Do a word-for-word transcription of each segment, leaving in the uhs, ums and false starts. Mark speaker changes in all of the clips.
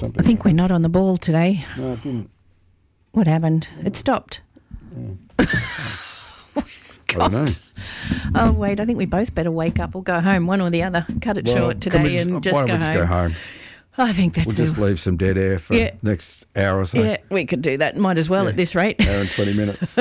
Speaker 1: something.
Speaker 2: I think we're not on the ball today.
Speaker 1: No, it didn't.
Speaker 2: What happened? It stopped.
Speaker 1: Yeah. I don't know.
Speaker 2: Oh, wait, I think we both better wake up or go home, one or the other. Cut it
Speaker 1: Well,
Speaker 2: short
Speaker 1: can we
Speaker 2: today and just
Speaker 1: why don't
Speaker 2: go
Speaker 1: we just
Speaker 2: home.
Speaker 1: go home?
Speaker 2: I think that's
Speaker 1: We'll
Speaker 2: the...
Speaker 1: just leave some dead air for
Speaker 2: Yeah.
Speaker 1: the next hour or so.
Speaker 2: Yeah, we could do that. Might as well
Speaker 1: Yeah.
Speaker 2: at this rate.
Speaker 1: Hour and twenty minutes.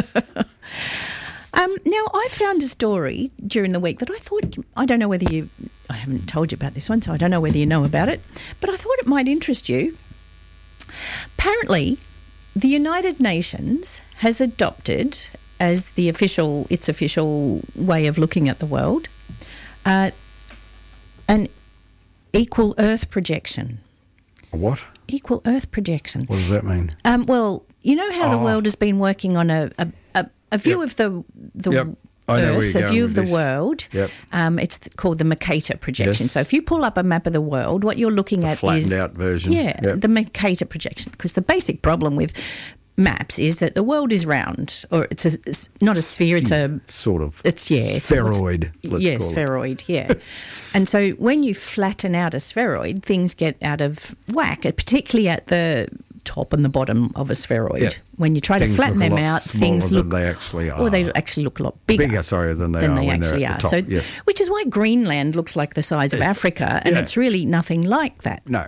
Speaker 2: Um, now, I found a story during the week that I thought, I don't know whether you, I haven't told you about this one, so I don't know whether you know about it, but I thought it might interest you. Apparently, the United Nations has adopted as the official, its official way of looking at the world, uh, an equal Earth projection.
Speaker 1: A what?
Speaker 2: Equal Earth projection.
Speaker 1: What does that mean?
Speaker 2: Um, well, you know how the
Speaker 1: Oh.
Speaker 2: world has been working on a a, a, a view
Speaker 1: Yep.
Speaker 2: of the the
Speaker 1: Yep. I know where
Speaker 2: Earth,
Speaker 1: you're
Speaker 2: a
Speaker 1: going
Speaker 2: view
Speaker 1: with
Speaker 2: of the
Speaker 1: this.
Speaker 2: world.
Speaker 1: Yep.
Speaker 2: Um, it's th- called the Mercator projection.
Speaker 1: Yes.
Speaker 2: So if you pull up a map of the world, what you're looking
Speaker 1: The
Speaker 2: at
Speaker 1: flattened
Speaker 2: is
Speaker 1: out version.
Speaker 2: Yeah,
Speaker 1: Yep.
Speaker 2: the Mercator projection. Because the basic problem with maps is that the world is round, or it's, a, it's not a sphere. It's a
Speaker 1: Sort of.
Speaker 2: It's yeah, it's a-
Speaker 1: spheroid. Let's
Speaker 2: yeah,
Speaker 1: call it.
Speaker 2: spheroid, yeah. And so when you flatten out a spheroid, things get out of whack, uh, particularly at the top and the bottom of a spheroid.
Speaker 1: Yeah.
Speaker 2: When you try
Speaker 1: Things
Speaker 2: to flatten
Speaker 1: look a
Speaker 2: them
Speaker 1: lot
Speaker 2: out,
Speaker 1: smaller
Speaker 2: things
Speaker 1: than
Speaker 2: look
Speaker 1: they actually are.
Speaker 2: or they actually look a lot bigger.
Speaker 1: Bigger, sorry, than they
Speaker 2: than
Speaker 1: are
Speaker 2: they
Speaker 1: when
Speaker 2: actually
Speaker 1: they're
Speaker 2: are.
Speaker 1: at the top.
Speaker 2: So,
Speaker 1: yes.
Speaker 2: which is why Greenland looks like the size of
Speaker 1: Yes.
Speaker 2: Africa, and
Speaker 1: Yeah.
Speaker 2: it's really nothing like that.
Speaker 1: No.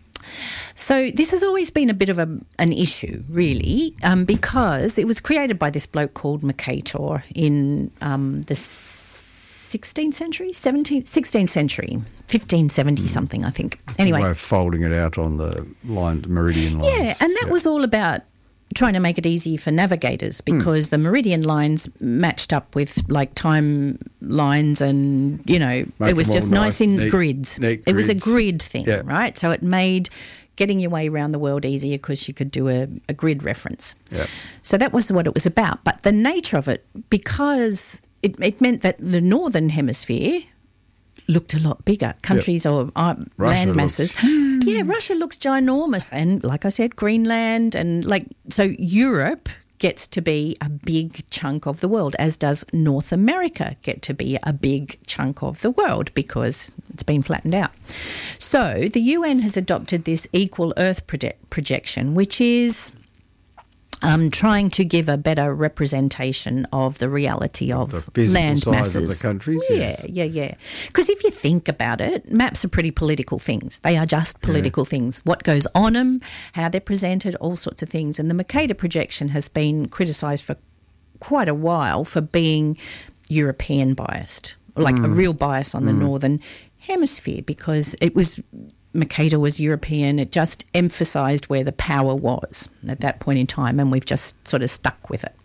Speaker 2: So this has always been a bit of a, an issue, really, um, because it was created by this bloke called Mercator in um, the sixteenth century, seventeenth, sixteenth century, fifteen seventy something, I think.
Speaker 1: It's
Speaker 2: Anyway,
Speaker 1: a way of folding it out on the line, meridian lines.
Speaker 2: yeah, and that was all about trying to make it easy for navigators because the meridian lines matched up with like time lines and, you know,
Speaker 1: Make
Speaker 2: it was
Speaker 1: them all
Speaker 2: just nice,
Speaker 1: nice,
Speaker 2: in
Speaker 1: neat-
Speaker 2: grids.
Speaker 1: neat
Speaker 2: It was a
Speaker 1: grids.
Speaker 2: grid thing,
Speaker 1: Yeah.
Speaker 2: right? So it made getting your way around the world easier because you could do a, a grid reference.
Speaker 1: Yeah.
Speaker 2: So that was what it was about. But the nature of it, because it, it meant that the northern hemisphere looked a lot bigger. Countries or uh, land masses. Yeah, Russia looks ginormous. And like I said, Greenland and like, so Europe gets to be a big chunk of the world, as does North America get to be a big chunk of the world because it's been flattened out. So the U N has adopted this equal Earth proje- projection, which is um, trying to give a better representation of the reality of
Speaker 1: the physical
Speaker 2: land
Speaker 1: size
Speaker 2: masses.
Speaker 1: of the countries,
Speaker 2: Yeah,
Speaker 1: yes.
Speaker 2: yeah, yeah. Because if you think about it, maps are pretty political things. They are just political things. What goes on them, how they're presented, all sorts of things. And the Mercator projection has been criticised for quite a while for being European biased, like a real bias on the northern hemisphere, because it was Mercator was European. It just emphasised where the power was at that point in time, and we've just sort of stuck with it.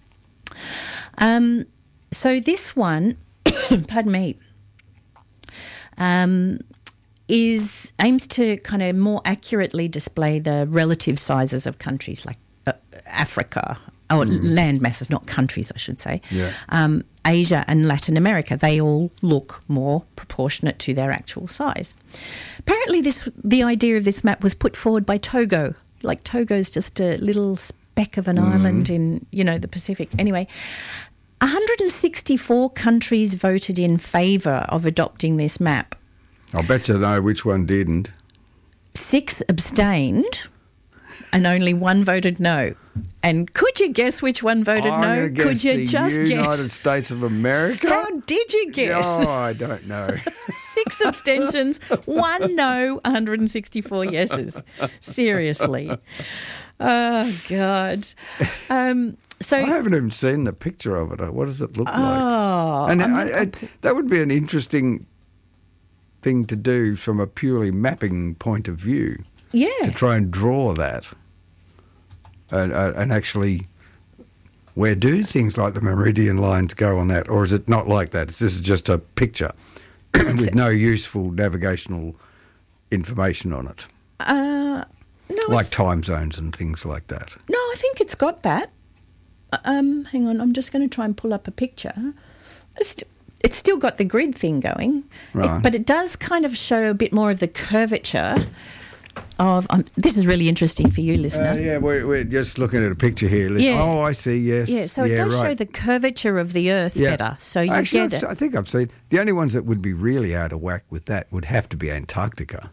Speaker 2: Um, so this one, pardon me, um, is aims to kind of more accurately display the relative sizes of countries like uh, Africa, or land masses, not countries, I should say.
Speaker 1: Yeah.
Speaker 2: Um, Asia and Latin America, they all look more proportionate to their actual size. Apparently, this the idea of this map was put forward by Togo. Like Togo's just a little speck of an island in, you know, the Pacific. Anyway, one hundred sixty-four countries voted in favour of adopting this map.
Speaker 1: I'll bet you know which one didn't.
Speaker 2: Six abstained and only one voted no. And could you guess which one voted
Speaker 1: I'm
Speaker 2: no?
Speaker 1: gonna guess
Speaker 2: Could you
Speaker 1: the
Speaker 2: just
Speaker 1: United
Speaker 2: guess?
Speaker 1: States of America?
Speaker 2: How did you guess?
Speaker 1: Oh, I don't know.
Speaker 2: Six abstentions, one no, one hundred sixty-four yeses. Seriously. Oh, God. Um, so,
Speaker 1: I haven't even seen the picture of it. What does it look
Speaker 2: oh,
Speaker 1: like? And
Speaker 2: I'm
Speaker 1: I,
Speaker 2: not-
Speaker 1: I, that would be an interesting thing to do from a purely mapping point of view,
Speaker 2: yeah.
Speaker 1: to try and draw that. And, uh, and actually, where do things like the meridian lines go on that? Or is it not like that? This is just a picture with no useful navigational information on it,
Speaker 2: Uh, no, I
Speaker 1: like time zones and things like that.
Speaker 2: No, I think it's got that. Um, hang on, I'm just going to try and pull up a picture. It's, it's still got the grid thing going,
Speaker 1: Right.
Speaker 2: it, but it does kind of show a bit more of the curvature of. Um, this is really interesting for you, listener.
Speaker 1: Uh, yeah, we're, we're just looking at a picture here.
Speaker 2: Yeah.
Speaker 1: Oh, I see, yes.
Speaker 2: Yeah, so it
Speaker 1: yeah,
Speaker 2: does
Speaker 1: right.
Speaker 2: show the curvature of the Earth
Speaker 1: Yeah.
Speaker 2: better. So you
Speaker 1: Actually,
Speaker 2: get
Speaker 1: I've-
Speaker 2: it.
Speaker 1: I think I've seen the only ones that would be really out of whack with that would have to be Antarctica.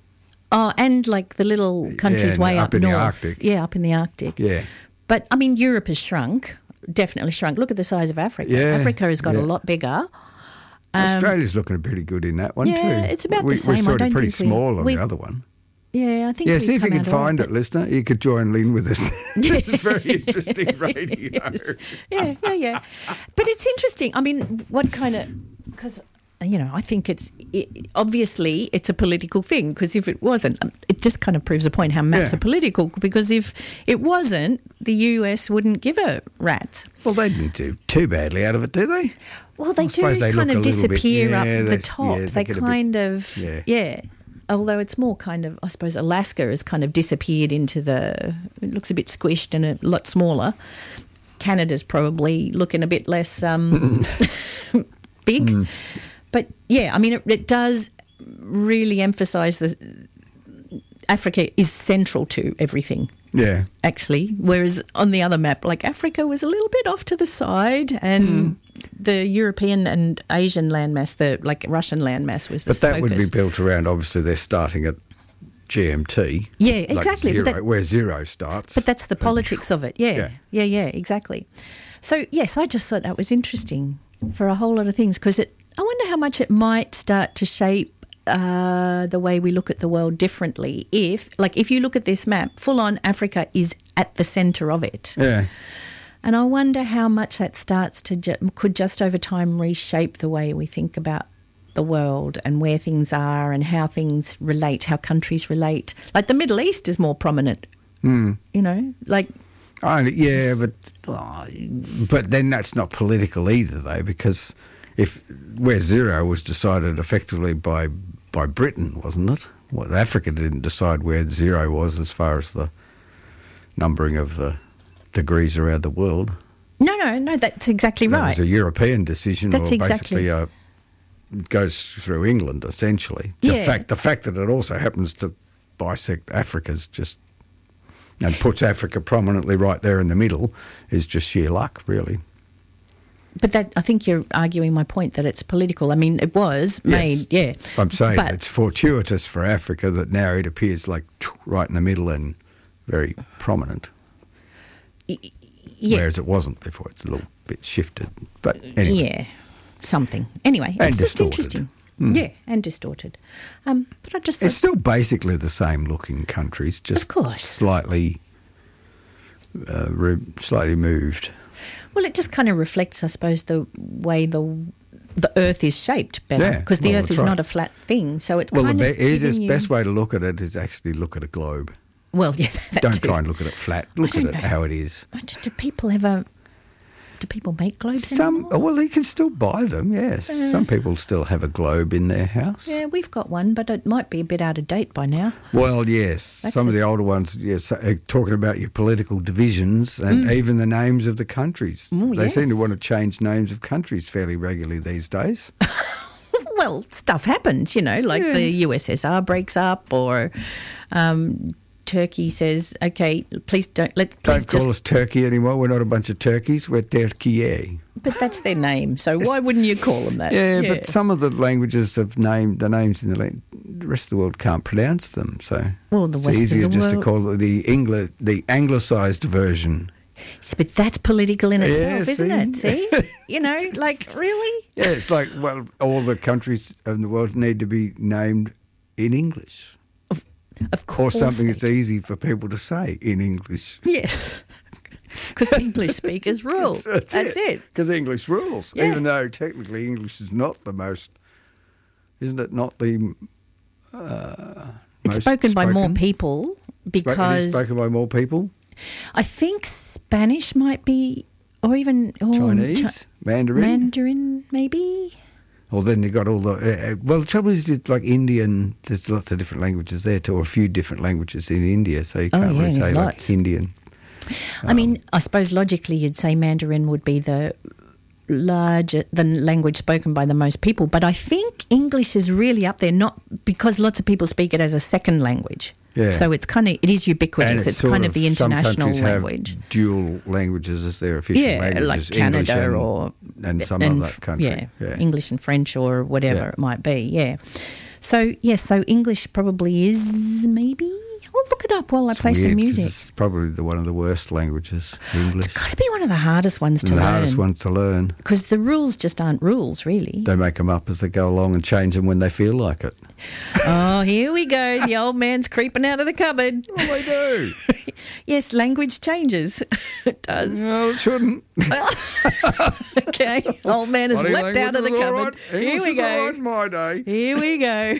Speaker 2: Oh, and like the little countries
Speaker 1: Yeah,
Speaker 2: way
Speaker 1: up
Speaker 2: up,
Speaker 1: in the
Speaker 2: north.
Speaker 1: Arctic.
Speaker 2: Yeah, up in the Arctic.
Speaker 1: Yeah.
Speaker 2: But, I mean, Europe has shrunk, definitely shrunk. Look at the size of Africa.
Speaker 1: Yeah,
Speaker 2: Africa has got
Speaker 1: yeah.
Speaker 2: a lot bigger.
Speaker 1: Australia's looking pretty good in that one
Speaker 2: yeah,
Speaker 1: too.
Speaker 2: it's about the
Speaker 1: we,
Speaker 2: same.
Speaker 1: We're
Speaker 2: I
Speaker 1: sort
Speaker 2: don't
Speaker 1: of pretty
Speaker 2: think we-
Speaker 1: small on
Speaker 2: we-
Speaker 1: the other one.
Speaker 2: Yeah, I think
Speaker 1: Yeah,
Speaker 2: we've
Speaker 1: see if you
Speaker 2: come
Speaker 1: can
Speaker 2: out all right,
Speaker 1: find
Speaker 2: but-
Speaker 1: it, listener. You could join in with us. This is very interesting radio.
Speaker 2: Yes. Yeah, yeah, yeah. But it's interesting. I mean, what kind of... Because, you know, I think it's... It, obviously, it's a political thing, because if it wasn't, it just kind of proves a point how maps
Speaker 1: Yeah.
Speaker 2: are political, because if it wasn't, the U S wouldn't give a rat's.
Speaker 1: Well, they didn't do too badly out of it, do they?
Speaker 2: Well, they
Speaker 1: I
Speaker 2: do
Speaker 1: suppose they
Speaker 2: kind
Speaker 1: look
Speaker 2: of
Speaker 1: a little bit-
Speaker 2: disappear
Speaker 1: yeah,
Speaker 2: up
Speaker 1: they-
Speaker 2: the top.
Speaker 1: yeah,
Speaker 2: they
Speaker 1: they get a
Speaker 2: kind
Speaker 1: bit-
Speaker 2: of...
Speaker 1: yeah.
Speaker 2: yeah. Although it's more kind of, I suppose, Alaska has kind of disappeared into the... It looks a bit squished and a lot smaller. Canada's probably looking a bit less um, big.
Speaker 1: Mm.
Speaker 2: But, yeah, I mean, it, it does really emphasise that Africa is central to everything,
Speaker 1: Yeah.
Speaker 2: actually, whereas on the other map, like, Africa was a little bit off to the side, and
Speaker 1: Mm.
Speaker 2: the European and Asian landmass, the like Russian landmass, was the
Speaker 1: But that
Speaker 2: focus.
Speaker 1: would be built around, obviously, they're starting at G M T.
Speaker 2: Yeah,
Speaker 1: like
Speaker 2: exactly, but
Speaker 1: Zero,
Speaker 2: that-
Speaker 1: where zero starts.
Speaker 2: But that's the politics of it. Yeah,
Speaker 1: Yeah.
Speaker 2: yeah, yeah, exactly. So, yes, I just thought that was interesting for a whole lot of things, because it. I wonder how much it might start to shape uh, the way we look at the world differently if, like, if you look at this map, full on Africa is at the centre of it.
Speaker 1: Yeah.
Speaker 2: And I wonder how much that starts to, ju- could just over time reshape the way we think about the world and where things are and how things relate, how countries relate. Like the Middle East is more prominent,
Speaker 1: Mm.
Speaker 2: you know, like...
Speaker 1: Oh, yeah, but oh, but then that's not political either, though, because if where zero was decided effectively by by Britain, wasn't it? What Africa didn't decide where zero was as far as the numbering of the degrees around the world.
Speaker 2: No, no, no, that's exactly
Speaker 1: That
Speaker 2: right.
Speaker 1: was a European decision,
Speaker 2: That's
Speaker 1: or
Speaker 2: exactly-
Speaker 1: basically uh, goes through England essentially. The
Speaker 2: Yeah.
Speaker 1: fact the fact that it also happens to bisect Africa's just and puts Africa prominently right there in the middle is just sheer luck, really.
Speaker 2: But that, I think you're arguing my point that it's political. I mean, it was made, yeah.
Speaker 1: I'm saying
Speaker 2: But-
Speaker 1: it's fortuitous for Africa that now it appears like right in the middle and very prominent,
Speaker 2: Yeah,
Speaker 1: whereas it wasn't before. It's a little bit shifted. But anyway.
Speaker 2: yeah, something. Anyway,
Speaker 1: And
Speaker 2: it's just
Speaker 1: distorted.
Speaker 2: interesting.
Speaker 1: Mm.
Speaker 2: Yeah, and distorted. Um, but I just thought,
Speaker 1: It's still basically the same looking countries, just
Speaker 2: Of course.
Speaker 1: slightly, uh, re- slightly moved.
Speaker 2: well, it just kind of reflects, I suppose, the way the the Earth is shaped better,
Speaker 1: Yeah,
Speaker 2: because the
Speaker 1: well,
Speaker 2: Earth
Speaker 1: that's
Speaker 2: is
Speaker 1: right.
Speaker 2: not a flat thing. So it's
Speaker 1: Well, the
Speaker 2: kind
Speaker 1: be-
Speaker 2: of
Speaker 1: easiest,
Speaker 2: giving you-
Speaker 1: best way to look at it is actually look at a globe.
Speaker 2: Well, yeah, that
Speaker 1: Don't
Speaker 2: too.
Speaker 1: try and look at it flat. Look at
Speaker 2: don't
Speaker 1: it
Speaker 2: know.
Speaker 1: how it is.
Speaker 2: I don't- Do people ever? Do people make globes
Speaker 1: Some,
Speaker 2: anymore?
Speaker 1: well, you can still buy them. Yes, some people still have a globe in their house.
Speaker 2: Yeah, we've got one, but it might be a bit out of date by now.
Speaker 1: Well, yes.
Speaker 2: That's
Speaker 1: Some of
Speaker 2: the-
Speaker 1: the older ones, yes, uh, talking about your political divisions and even the names of the countries.
Speaker 2: Mm. Oh,
Speaker 1: they seem to
Speaker 2: yes.
Speaker 1: want to change names of countries fairly regularly these days.
Speaker 2: Well, stuff happens, you know, like
Speaker 1: Yeah.
Speaker 2: the U S S R breaks up, or um, Turkey says, "Okay, please don't let please
Speaker 1: Don't call
Speaker 2: just."
Speaker 1: us Turkey anymore. We're not a bunch of turkeys. We're Turkey.
Speaker 2: But that's their name, so why wouldn't you call them that?
Speaker 1: Yeah, but some of the languages have named the names in the, la- the rest of the world can't pronounce them. So
Speaker 2: Well, the
Speaker 1: it's
Speaker 2: rest of
Speaker 1: easier
Speaker 2: the
Speaker 1: just to
Speaker 2: world-
Speaker 1: call it the Engli- the anglicised version.
Speaker 2: But that's political in
Speaker 1: Yeah,
Speaker 2: itself, isn't
Speaker 1: see?
Speaker 2: it? See, you know, like really.
Speaker 1: Yeah, it's like, well, all the countries in the world need to be named in English.
Speaker 2: Of
Speaker 1: Or
Speaker 2: course,
Speaker 1: something
Speaker 2: they
Speaker 1: that's easy for people to say in English.
Speaker 2: Yeah, because English speakers rule. That's, it.
Speaker 1: Because English rules,
Speaker 2: Yeah.
Speaker 1: even though technically English is not the most, isn't it not the uh,
Speaker 2: It's
Speaker 1: most
Speaker 2: spoken, by more
Speaker 1: spoken?
Speaker 2: people
Speaker 1: Spo- it
Speaker 2: because
Speaker 1: is spoken by more people.
Speaker 2: I think Spanish might be, or even or
Speaker 1: Chinese,
Speaker 2: Chi-
Speaker 1: Mandarin.
Speaker 2: Mandarin, maybe.
Speaker 1: Well, then you got all the. Uh, uh, well, the trouble is, it's like Indian. There's lots of different languages there too, or a few different languages in India. So you
Speaker 2: Oh,
Speaker 1: can't really
Speaker 2: yeah,
Speaker 1: say
Speaker 2: lots.
Speaker 1: like Indian.
Speaker 2: I mean, I suppose logically you'd say Mandarin would be the larger, the language spoken by the most people. But I think English is really up there, not because lots of people speak it as a second language.
Speaker 1: Yeah.
Speaker 2: So it's kind of, it is ubiquitous.
Speaker 1: And
Speaker 2: it's
Speaker 1: sort
Speaker 2: kind of, the
Speaker 1: some
Speaker 2: international
Speaker 1: countries
Speaker 2: language.
Speaker 1: Have dual languages as their official
Speaker 2: Yeah,
Speaker 1: languages.
Speaker 2: like
Speaker 1: English
Speaker 2: Canada
Speaker 1: and,
Speaker 2: or
Speaker 1: and some
Speaker 2: and,
Speaker 1: other country.
Speaker 2: Yeah, English and French or whatever
Speaker 1: Yeah.
Speaker 2: it might be. Yeah. So, yes, so English probably is maybe... I'll look it up while I
Speaker 1: It's
Speaker 2: play
Speaker 1: weird,
Speaker 2: some
Speaker 1: 'cause
Speaker 2: music.
Speaker 1: It's probably the, one of the worst languages, English.
Speaker 2: It's got to be one of the hardest ones to
Speaker 1: the
Speaker 2: learn.
Speaker 1: hardest ones to learn.
Speaker 2: Because the rules just aren't rules, really.
Speaker 1: They make them up as they go along and change them when they feel like it.
Speaker 2: Oh, here we go. The old man's creeping out of the cupboard.
Speaker 1: Well, they do.
Speaker 2: Yes, language changes. It does.
Speaker 1: No, it shouldn't.
Speaker 2: Okay, old man has
Speaker 1: Body
Speaker 2: leapt out of the
Speaker 1: language is all
Speaker 2: cupboard.
Speaker 1: right.
Speaker 2: Here
Speaker 1: English
Speaker 2: we
Speaker 1: is all
Speaker 2: go.
Speaker 1: right in my day.
Speaker 2: Here we go.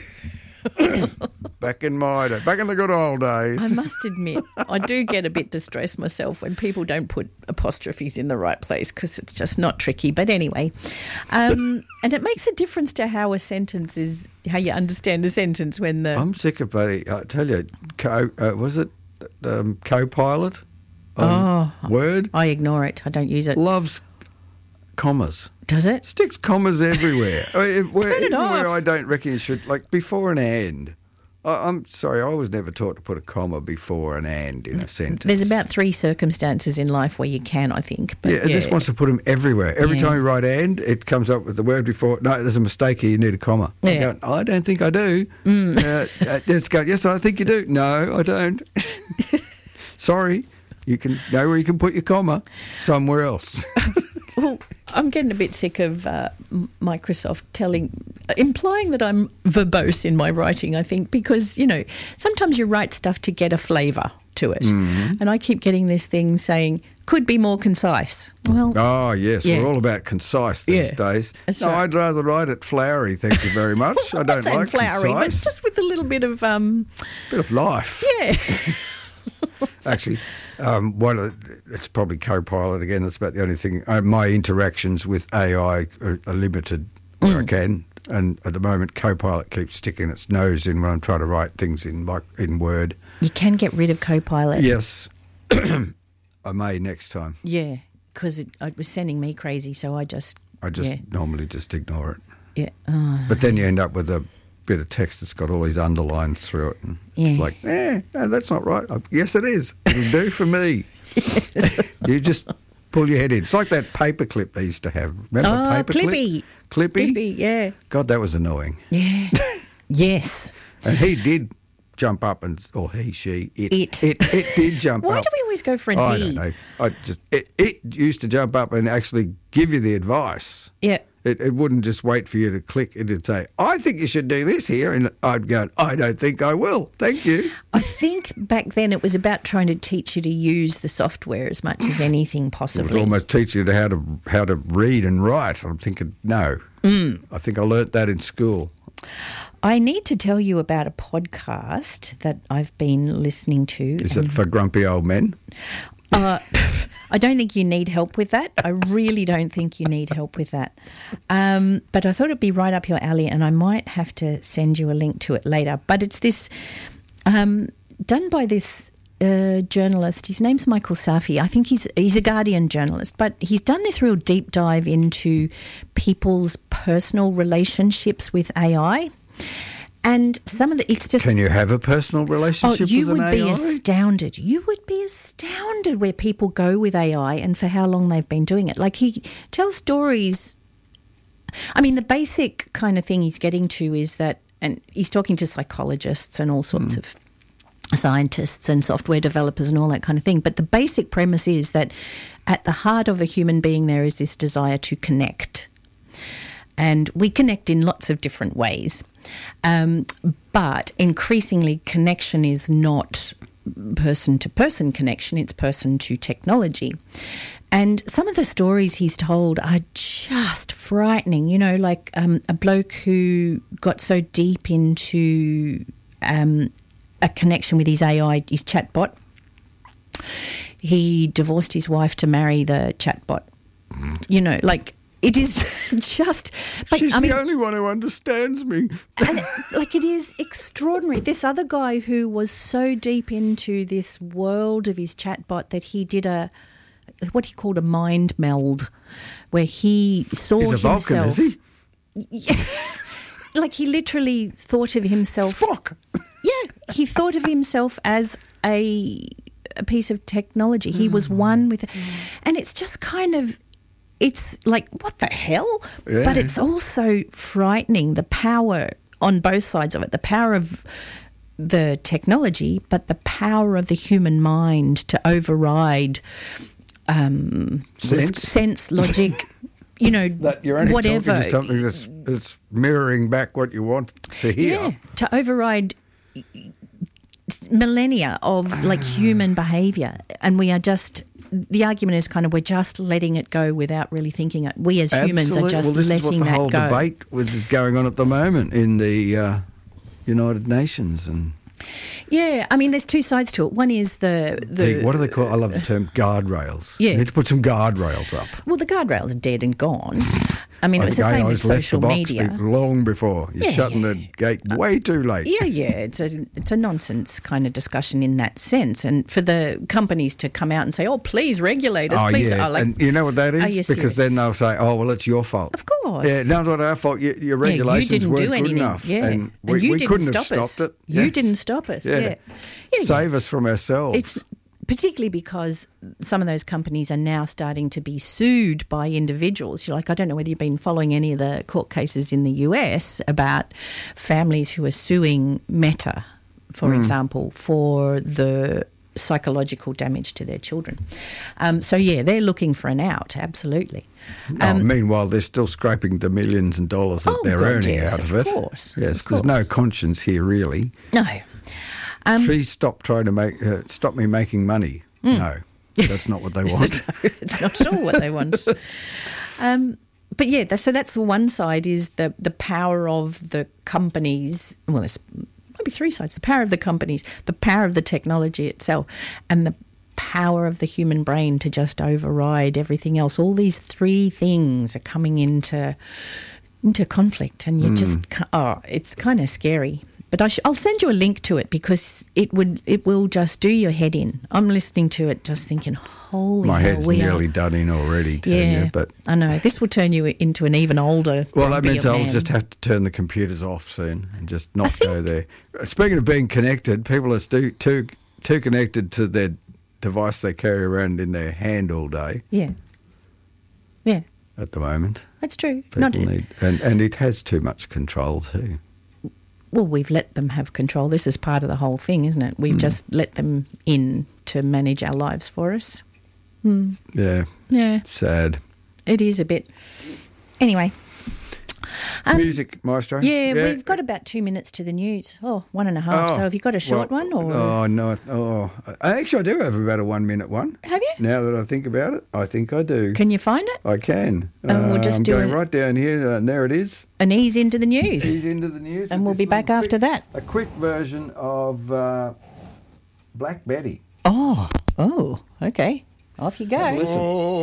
Speaker 1: Back in my day. Back in the good old days.
Speaker 2: I must admit, I do get a bit distressed myself when people don't put apostrophes in the right place because it's just not tricky. But anyway, um, and it makes a difference to how a sentence is, how you understand a sentence when the...
Speaker 1: I'm sick of it. I tell you, co, uh, was it um, Copilot on
Speaker 2: Oh.
Speaker 1: Word?
Speaker 2: I ignore it. I don't use it.
Speaker 1: Loves commas.
Speaker 2: Does it?
Speaker 1: Sticks commas everywhere. I mean, where,
Speaker 2: Turn it
Speaker 1: even where
Speaker 2: off.
Speaker 1: I don't reckon you should, like before an and. I, I'm sorry, I was never taught to put a comma before an and in a sentence.
Speaker 2: There's about three circumstances in life where you can, I think. But
Speaker 1: Yeah, it just wants to put them everywhere. Every
Speaker 2: Yeah.
Speaker 1: time you write and, it comes up with the word before. No, there's a mistake here. You need a comma. I
Speaker 2: Yeah.
Speaker 1: go, I don't think I do. Mm. Uh, uh, it's go, yes, I think you do. No, I don't. Sorry. You can know where you can put your comma somewhere else.
Speaker 2: Well, I'm getting a bit sick of uh, M- Microsoft telling, implying that I'm verbose in my writing, I think, because, you know, sometimes you write stuff to get a flavour to it.
Speaker 1: Mm-hmm.
Speaker 2: And I keep getting this thing saying, could be more concise. Well,
Speaker 1: Oh, yes.
Speaker 2: Yeah.
Speaker 1: We're all about concise these
Speaker 2: Yeah,
Speaker 1: days.
Speaker 2: that's
Speaker 1: no,
Speaker 2: right.
Speaker 1: I'd rather write it flowery, thank you very much. I
Speaker 2: I'm not
Speaker 1: don't
Speaker 2: saying
Speaker 1: like
Speaker 2: flowery, but
Speaker 1: concise.
Speaker 2: just with a little bit of, um,
Speaker 1: bit of life.
Speaker 2: yeah.
Speaker 1: Actually, um, one of the, it's probably Copilot again. That's about the only thing. Uh, my interactions with A I are, are limited where
Speaker 2: Mm.
Speaker 1: I can, and at the moment, Copilot keeps sticking its nose in when I'm trying to write things in my, in Word.
Speaker 2: You can get rid of Copilot.
Speaker 1: Yes, I may next time.
Speaker 2: Yeah, because it, it was sending me crazy, so I just...
Speaker 1: I just
Speaker 2: yeah,
Speaker 1: normally just ignore it.
Speaker 2: yeah. Oh.
Speaker 1: But then you end up with a bit of text that's got all these underlines through it. And
Speaker 2: Yeah.
Speaker 1: It's like, eh, no, that's not right. I, yes, it is. It'll do for me. You just pull your head in. It's like that paperclip they used to have. Remember
Speaker 2: Oh,
Speaker 1: paperclip?
Speaker 2: Clippy.
Speaker 1: Clippy?
Speaker 2: Clippy, yeah.
Speaker 1: God, that was annoying.
Speaker 2: Yeah. Yes.
Speaker 1: And he did jump up and, or he, she, it.
Speaker 2: It.
Speaker 1: It, it did jump
Speaker 2: Why
Speaker 1: up.
Speaker 2: do we always go for an
Speaker 1: I
Speaker 2: E?
Speaker 1: don't know. I just, it, it used to jump up and actually give you the advice.
Speaker 2: Yeah.
Speaker 1: It, it wouldn't just wait for you to click. It'd say, I think you should do this here. And I'd go, I don't think I will. Thank you.
Speaker 2: I think back then it was about trying to teach you to use the software as much as anything
Speaker 1: It would
Speaker 2: possibly.
Speaker 1: almost teach you to how to how to read and write. I'm thinking, no. Mm. I think I learnt that in school.
Speaker 2: I need to tell you about a podcast that I've been listening to.
Speaker 1: Is it for grumpy old men?
Speaker 2: Uh, I don't think you need help with that. I really don't think you need help with that. Um, but I thought it'd be right up your alley, and I might have to send you a link to it later. But it's this um, done by this uh, journalist. His name's Michael Safi. I think he's he's a Guardian journalist, but he's done this real deep dive into people's personal relationships with A I. And some of the, it's just...
Speaker 1: Can you have a personal
Speaker 2: Oh,
Speaker 1: relationship
Speaker 2: you
Speaker 1: with an
Speaker 2: would be
Speaker 1: A I?
Speaker 2: astounded. You would be astounded where people go with A I and for how long they've been doing it. Like he tells stories. I mean, the basic kind of thing he's getting to is that, and he's talking to psychologists and all sorts mm. of scientists and software developers and all that kind of thing. But the basic premise is that at the heart of a human being there is this desire to connect. And we connect in lots of different ways. Um, but increasingly, connection is not person-to-person connection, it's person to technology. And some of the stories he's told are just frightening. You know, like um, a bloke who got so deep into um, a connection with his A I, his chatbot, he divorced his wife to marry the chatbot. You know, like... It is just... Like,
Speaker 1: She's
Speaker 2: I mean,
Speaker 1: the only one who understands me.
Speaker 2: and, like, it is extraordinary. This other guy who was so deep into this world of his chatbot that he did a, what he called a mind meld, where he saw
Speaker 1: He's a
Speaker 2: himself...
Speaker 1: Vulcan, is he?
Speaker 2: Yeah, like, he literally thought of himself...
Speaker 1: Spock.
Speaker 2: Yeah, he thought of himself as a, a piece of technology. He was one with... And it's just kind of... It's like, what the hell?
Speaker 1: Yeah.
Speaker 2: But it's also frightening, the power on both sides of it, the power of the technology, but the power of the human mind to override um,
Speaker 1: sense,
Speaker 2: sense logic, you know,
Speaker 1: that you're only
Speaker 2: whatever.
Speaker 1: talking to something that's, that's mirroring back what you want to hear.
Speaker 2: Yeah, to override millennia of like human behaviour, and we are just. The argument is kind of we're just letting it go without really thinking it. We as humans
Speaker 1: Absolutely.
Speaker 2: are just
Speaker 1: well, this
Speaker 2: letting
Speaker 1: is what the
Speaker 2: that
Speaker 1: whole
Speaker 2: go.
Speaker 1: debate with going on at the moment in the uh, United Nations and.
Speaker 2: Yeah, I mean, there's two sides to it. One is the... the,
Speaker 1: the what do they call? I love the term guardrails.
Speaker 2: Yeah.
Speaker 1: You need to put some guardrails up.
Speaker 2: Well, the guardrail's dead and gone. I mean,
Speaker 1: I
Speaker 2: it was the
Speaker 1: think
Speaker 2: same
Speaker 1: I
Speaker 2: with
Speaker 1: was left
Speaker 2: social
Speaker 1: the box
Speaker 2: media.
Speaker 1: long before. You're
Speaker 2: Yeah,
Speaker 1: shutting
Speaker 2: yeah.
Speaker 1: the gate way too late.
Speaker 2: Yeah, yeah, it's a it's a nonsense kind of discussion in that sense. And for the companies to come out and say, "Oh, please regulate us,
Speaker 1: Oh,
Speaker 2: please,"
Speaker 1: yeah.
Speaker 2: are like,
Speaker 1: and you know what that
Speaker 2: are
Speaker 1: is?
Speaker 2: you
Speaker 1: Because
Speaker 2: serious?
Speaker 1: then they'll say, "Oh, well, it's your fault."
Speaker 2: Of course.
Speaker 1: Yeah, no, not our fault. Your, your
Speaker 2: Yeah,
Speaker 1: regulations
Speaker 2: you didn't
Speaker 1: weren't
Speaker 2: do
Speaker 1: good
Speaker 2: anything.
Speaker 1: enough,
Speaker 2: Yeah,
Speaker 1: and we,
Speaker 2: you
Speaker 1: we
Speaker 2: didn't
Speaker 1: couldn't
Speaker 2: stop
Speaker 1: have
Speaker 2: us.
Speaker 1: stopped it.
Speaker 2: You
Speaker 1: Yes.
Speaker 2: didn't stop us.
Speaker 1: Yeah.
Speaker 2: Yeah, yeah,
Speaker 1: Save us from ourselves.
Speaker 2: It's particularly because some of those companies are now starting to be sued by individuals. You're like, I don't know whether you've been following any of the court cases in the U S about families who are suing Meta, for
Speaker 1: Mm.
Speaker 2: example, for the psychological damage to their children. Um, so, yeah, they're looking for an out, absolutely.
Speaker 1: Oh, meanwhile, they're still scraping the millions and dollars that
Speaker 2: Oh,
Speaker 1: they're
Speaker 2: God,
Speaker 1: earning
Speaker 2: yes,
Speaker 1: out of,
Speaker 2: of
Speaker 1: it.
Speaker 2: course,
Speaker 1: Yes,
Speaker 2: of
Speaker 1: there's no
Speaker 2: course.
Speaker 1: conscience here, really.
Speaker 2: No. Um,
Speaker 1: Please stop trying to make uh, stop me making money.
Speaker 2: Mm.
Speaker 1: No, that's not what they want.
Speaker 2: No, it's not at all what they want. Um, but yeah, that's, so that's the one side is the the power of the companies. Well, there's maybe three sides: the power of the companies, the power of the technology itself, and the power of the human brain to just override everything else. All these three things are coming into into conflict, and you
Speaker 1: Mm.
Speaker 2: just ca- oh, it's kind of scary. But I sh- I'll send you a link to it because it would it will just do your head in. I'm listening to it, just thinking, holy
Speaker 1: My
Speaker 2: hell,
Speaker 1: head's
Speaker 2: we
Speaker 1: nearly
Speaker 2: are.
Speaker 1: done in already, tell
Speaker 2: Yeah,
Speaker 1: you, but
Speaker 2: I know this will turn you into an even older.
Speaker 1: well, that means
Speaker 2: grumpier
Speaker 1: I'll
Speaker 2: man.
Speaker 1: just have to turn the computers off soon and just not
Speaker 2: think-
Speaker 1: go there. Speaking of being connected, people are stu- too too connected to their device they carry around in their hand all day
Speaker 2: Yeah, yeah,
Speaker 1: at the moment.
Speaker 2: that's true.
Speaker 1: People
Speaker 2: Not
Speaker 1: need, and, and it has too much control too.
Speaker 2: well, we've let them have control. This is part of the whole thing, isn't it?
Speaker 1: Hmm.
Speaker 2: We've just let them in to manage our lives for us. Mm.
Speaker 1: Yeah,
Speaker 2: Yeah,
Speaker 1: sad.
Speaker 2: it is a bit. Anyway. Um,
Speaker 1: Music, Maestro.
Speaker 2: Yeah, we've got about two minutes to the news. Oh, one and a half.
Speaker 1: Oh,
Speaker 2: so have you got a short
Speaker 1: well,
Speaker 2: one? Or
Speaker 1: Oh, no. Oh, I actually I do have about a one minute one.
Speaker 2: have you?
Speaker 1: Now that I think about it, I think I do.
Speaker 2: Can you find it?
Speaker 1: I can.
Speaker 2: And we'll just
Speaker 1: I'm
Speaker 2: do
Speaker 1: going
Speaker 2: it-
Speaker 1: right down here, uh, and there it is.
Speaker 2: And ease into the news.
Speaker 1: Ease into the news.
Speaker 2: And
Speaker 1: with
Speaker 2: we'll
Speaker 1: this
Speaker 2: be back
Speaker 1: little
Speaker 2: after
Speaker 1: quick-
Speaker 2: that.
Speaker 1: A quick version of uh, Black Betty.
Speaker 2: Oh, oh, okay. Off you go.
Speaker 1: Have a listen.